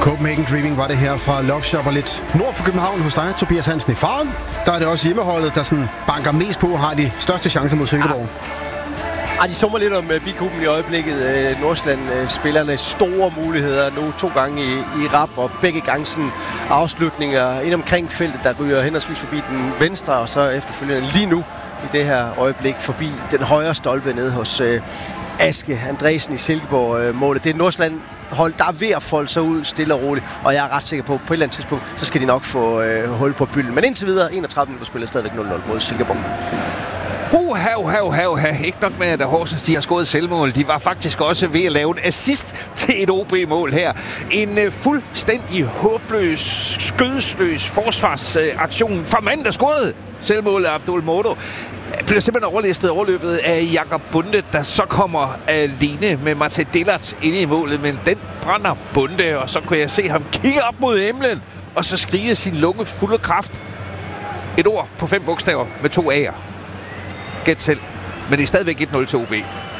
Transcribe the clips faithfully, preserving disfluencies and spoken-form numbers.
Copenhagen Dreaming var det her fra Love Shop, og lidt nord for København hos dig, Tobias Hansen i Faren. Der er det også hjemmeholdet, der sådan banker mest på og har de største chancer mod Silkeborg. Ja. Ah, de summer lidt om uh, Bikuben i øjeblikket. Uh, Nordsjælland-spillerne uh, store muligheder nu to gange i, i rap, og begge gange sådan afslutninger ind omkring feltet, der ryger henholdsvis forbi den venstre, og så efterfølgende lige nu i det her øjeblik forbi den højre stolpe nede hos uh, Aske Andresen i Silkeborg-målet. Uh, det er Nordsjælland hold, der er ved at folde sig ud stille og roligt, og jeg er ret sikker på, at på et eller andet tidspunkt, så skal de nok få øh, hul på bylden. Men indtil videre, enogtredive minutter spiller stadigvæk nul nul mod Silkeborg. Uha, uha, uha, uha. Ikke nok med, at Horsens de har skåret selvmål. De var faktisk også ved at lave en assist til et O B-mål her. En uh, fuldstændig håbløs, skødesløs forsvarsaktion uh, fra manden, der scorede selvmålet af Abdul Modo. Bliver simpelthen overlæstet overløbet af Jakob Bunde, der så kommer alene med Martin Dillert inde i målet, men den brænder Bunde, og så kunne jeg se ham kigge op mod himlen, og så skrige sin lunge fuld af kraft. Et ord på fem bogstaver med to A'er. Gæt selv. Men det er stadigvæk et nul til O B.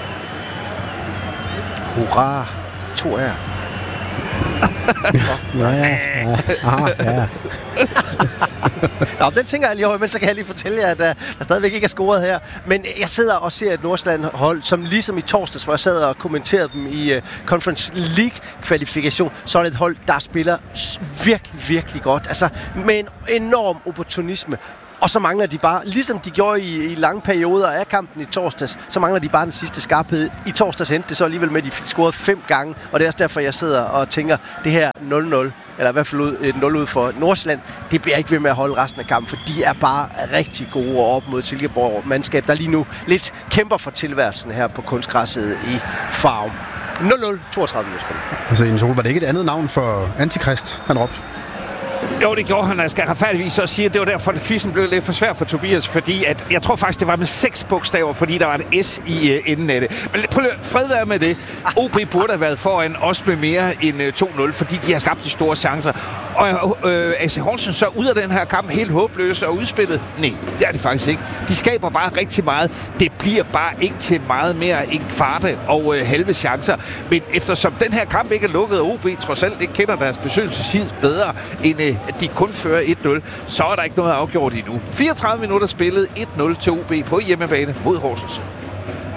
Hurra! To A'er. Ja, ja, ja. Aha, ja. Nå, den tænker jeg lige over, men så kan jeg lige fortælle jer, at uh, der stadigvæk ikke er scoret her. Men jeg sidder og ser et Nordsjælland-hold, som ligesom i torsdags, hvor jeg sad og kommenterede dem i uh, Conference League-kvalifikation, så er det et hold, der spiller virkelig, virkelig godt. Altså med en enorm opportunisme. Og så mangler de bare, ligesom de gjorde i, i lange perioder af kampen i torsdags, så mangler de bare den sidste skarphed. I torsdags endte det så alligevel med, at de fik scoret fem gange, og det er også derfor, jeg sidder og tænker, det her nul nul, eller i hvert fald ud, et nul ud for Nordsjælland, det bliver ikke ved med at holde resten af kampen, for de er bare rigtig gode op mod Silkeborg-mandskab, der lige nu lidt kæmper for tilværelsen her på kunstgræsset i Farum. nul nul, toogtredive minutter. Altså, Jens Ole, var det ikke et andet navn for Antikrist, han råbte? Jo, det gjorde han. Jeg skal retfærdigvis så sige, at det var derfor, at quizzen blev lidt for svær for Tobias, fordi at, jeg tror faktisk, det var med seks bogstaver, fordi der var et S i uh, enden af det. Men prøv at fred være med det. O B burde have været foran også med mere end uh, to nul, fordi de har skabt de store chancer. Og øh, A C Horsens så ud af den her kamp helt håbløse og udspillet? Nej, det er det faktisk ikke. De skaber bare rigtig meget. Det bliver bare ikke til meget mere end kvarte og øh, halve chancer. Men eftersom den her kamp ikke er lukket, og O B trods alt ikke kender deres besøgelsestid bedre, end øh, de kun fører et nul, så er der ikke noget afgjort endnu. fireogtredive minutter spillet, et nul til O B på hjemmebane mod Horsens.